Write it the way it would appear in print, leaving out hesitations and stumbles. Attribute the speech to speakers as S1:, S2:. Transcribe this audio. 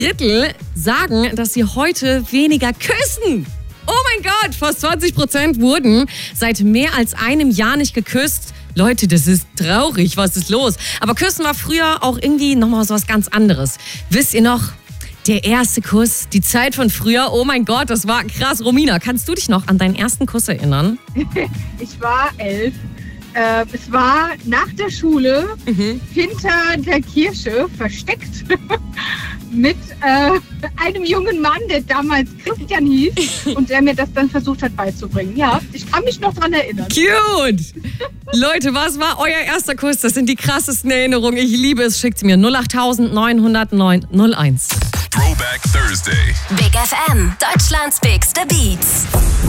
S1: Drittel sagen, dass sie heute weniger küssen. Oh mein Gott, fast 20% wurden seit mehr als einem Jahr nicht geküsst. Leute, das ist traurig, was ist los? Aber Küssen war früher auch irgendwie nochmal so was ganz anderes. Wisst ihr noch, der erste Kuss, die Zeit von früher, oh mein Gott, das war krass. Romina, kannst du dich noch an deinen ersten Kuss erinnern?
S2: Ich war 11. Es war nach der Schule, hinter der Kirche, versteckt, mit einem jungen Mann, der damals Christian hieß und der mir das dann versucht hat beizubringen. Ja, ich kann mich noch dran erinnern.
S1: Cute! Leute, was war euer erster Kuss? Das sind die krassesten Erinnerungen. Ich liebe es. Schickt's mir 08909 01.
S3: Throwback Thursday.
S4: Big FM, Deutschlands bigste Beats.